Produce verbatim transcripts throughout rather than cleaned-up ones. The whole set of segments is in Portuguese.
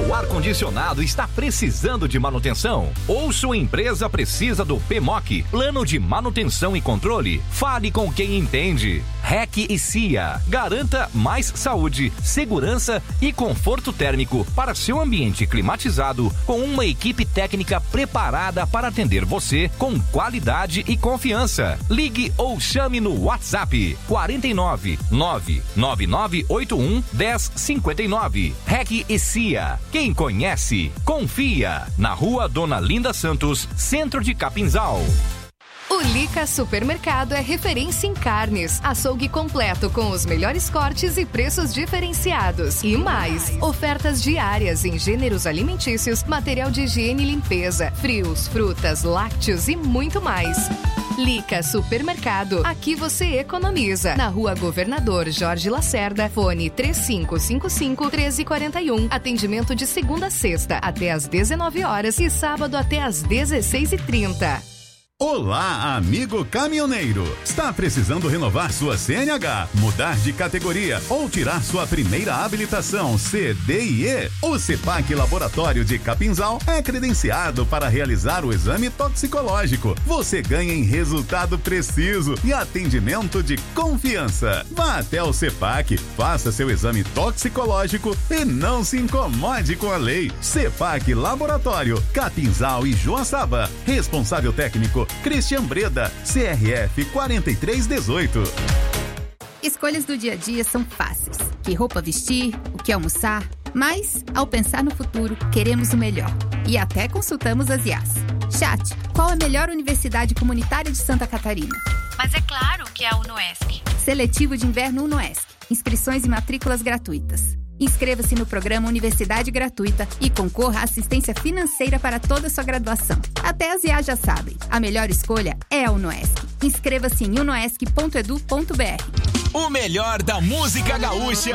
Seu ar-condicionado está precisando de manutenção? Ou sua empresa precisa do P M O C, Plano de Manutenção e Controle? Fale com quem entende. R E C e C I A. Garanta mais saúde, segurança e conforto térmico para seu ambiente climatizado com uma equipe técnica preparada para atender você com qualidade e confiança. Ligue ou chame no WhatsApp quarenta e nove, nove nove nove oito um, dez cinquenta e nove. R E C e C I A. Quem conhece, confia. Na Rua Dona Linda Santos, Centro de Capinzal. O Lica Supermercado é referência em carnes, açougue completo com os melhores cortes e preços diferenciados. E mais, ofertas diárias em gêneros alimentícios, material de higiene e limpeza, frios, frutas, lácteos e muito mais. Lica Supermercado, aqui você economiza. Na Rua Governador Jorge Lacerda, fone três cinco cinco cinco, um três quatro um. Atendimento de segunda a sexta até às dezenove horas e sábado até às dezesseis e trinta. Olá, amigo caminhoneiro! Está precisando renovar sua C N H, mudar de categoria ou tirar sua primeira habilitação C D I E? O CEPAC Laboratório de Capinzal é credenciado para realizar o exame toxicológico. Você ganha em resultado preciso e atendimento de confiança. Vá até o CEPAC, faça seu exame toxicológico e não se incomode com a lei. CEPAC Laboratório, Capinzal e Joaçaba. Responsável técnico Cristian Breda, C R F quatro três um oito. Escolhas do dia a dia são fáceis. Que roupa vestir, o que almoçar. Mas, ao pensar no futuro, queremos o melhor. E até consultamos as I As. Chat, qual a melhor universidade comunitária de Santa Catarina? Mas é claro que é a UNOESC. Seletivo de Inverno UNOESC. Inscrições e matrículas gratuitas. Inscreva-se no programa Universidade Gratuita e concorra à assistência financeira para toda a sua graduação. Até as I A já sabem, a melhor escolha é a UNOESC. Inscreva-se em unoesc ponto edu ponto br. O melhor da música gaúcha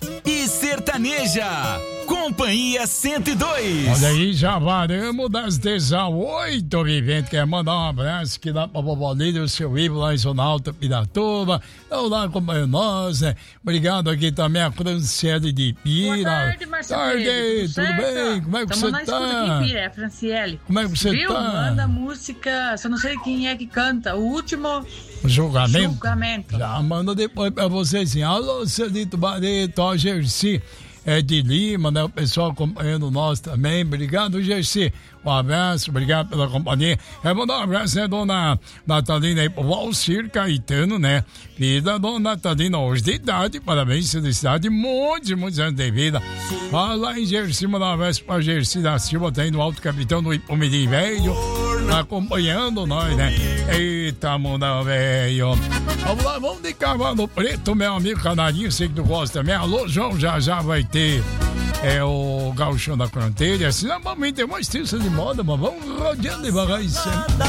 e sertaneja. Companhia cento e dois. Olha aí, já varamos das dezoito vivente. Quer mandar um abraço aqui lá pra vovó Lídia, o seu Ivo lá em Zona Alta, Piratuba. Estão lá acompanhando nós, né? Obrigado aqui também a Franciele de Pira. Boa tarde, Marcelo. Tarde, tudo, tudo bem? Como é que Tamo você tá? Aqui, Pira, é a Franciele. Como é que você Viu? tá? Manda música, só não sei quem é que canta. O último... Julgamento? Julgamento. Já manda depois pra vocês assim. Alô, Celito Barreto, ó, Gersi. É de Lima, né? O pessoal acompanhando nós também. Obrigado, Gersi. Um abraço, obrigado pela companhia. É mandar um abraço, né, dona Natalina aí, pro Valcir Caetano, né? Filha da dona Natalina, hoje de idade, parabéns, felicidade, muitos, muitos anos de vida. Fala em Gersi, mandar um abraço pra Gersi da Silva, tá aí no Alto Capitão do Ipomirim Velho, acompanhando nós, né? Eita, mundão velho. Vamos lá, vamos de Cavalo Preto, meu amigo Canarinho, sei que tu gosta também. Alô, João, já já vai ter é, o Gauchão da Fronteira. Assim, não, vamos ter uma estrela de moda, mas vamos rodeando devagar isso.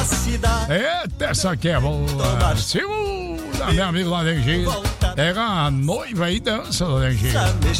Eita, essa aqui é boa. Segura, meu amigo Laranjeiro. Pega a noiva aí, dança, Laranjeiro.